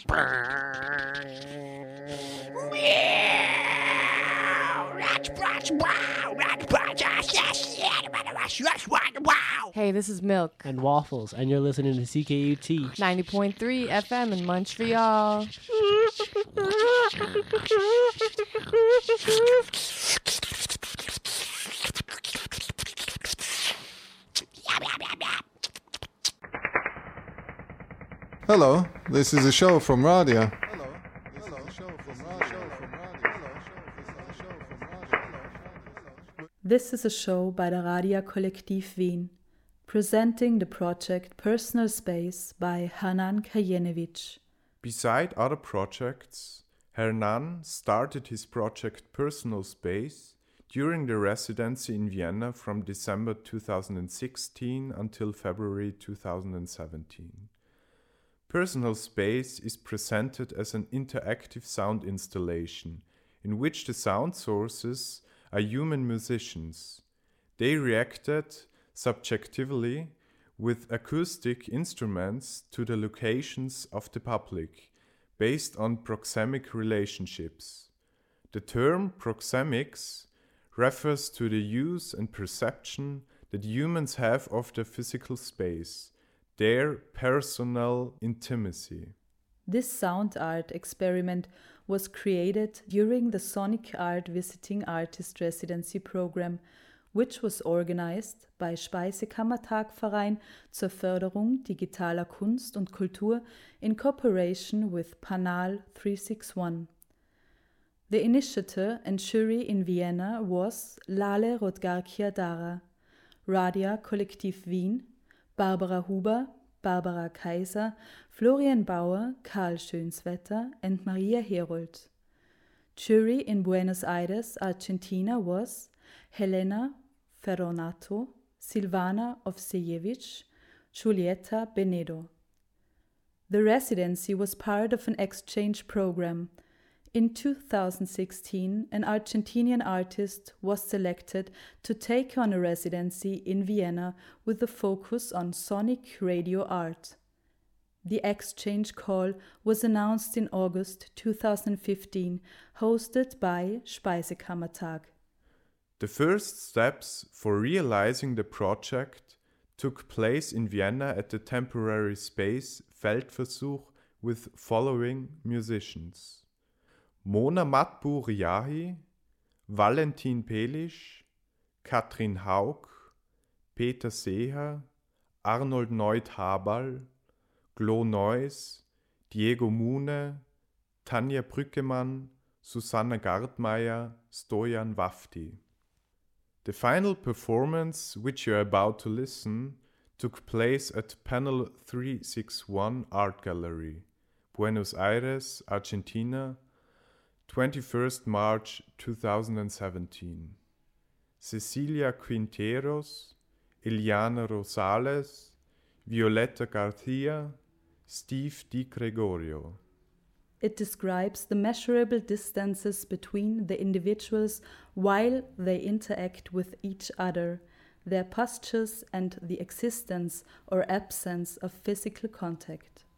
Hey, this is Milk. And Waffles, and you're listening to CKUT 90.3 FM in Montreal. Hello, this is a show from Radia. This is a show by the Radia Kollektiv Wien, presenting the project Personal Space by Hernan Kajenevich. Beside other projects, Hernan started his project Personal Space during the residency in Vienna from December 2016 until February 2017. Personal Space is presented as an interactive sound installation in which the sound sources are human musicians. They reacted subjectively with acoustic instruments to the locations of the public, based on proxemic relationships. The term proxemics refers to the use and perception that humans have of their physical space, their personal intimacy. This sound art experiment was created during the Sonic Art Visiting Artist Residency Program, which was organized by Speisekammertag-Verein zur Förderung digitaler Kunst und Kultur in cooperation with Panal 361. The initiator and jury in Vienna was Lale Rodgarkia-Dara, Radia Kollektiv Wien, Barbara Huber, Barbara Kaiser, Florian Bauer, Karl Schönswetter, and Maria Herold. Jury in Buenos Aires, Argentina was Helena Ferronato, Silvana Ovsejevich, Julieta Benedo. The residency was part of an exchange program. In 2016, an Argentinian artist was selected to take on a residency in Vienna with a focus on sonic radio art. The exchange call was announced in August 2015, hosted by Speisekammertag. The first steps for realizing the project took place in Vienna at the temporary space Feldversuch with following musicians: Mona Matbu-Riahi, Valentin Pelisch, Katrin Haug, Peter Seher, Arnold Neut-Habal, Glo Neuss, Diego Mune, Tanja Brückemann, Susanna Gardmeier, Stojan Wafti. The final performance, which you are about to listen, took place at Panel 361 Art Gallery, Buenos Aires, Argentina, 21st March 2017. Cecilia Quinteros, Eliana Rosales, Violeta Garcia, Steve Di Gregorio. It describes the measurable distances between the individuals while they interact with each other, their postures, and the existence or absence of physical contact.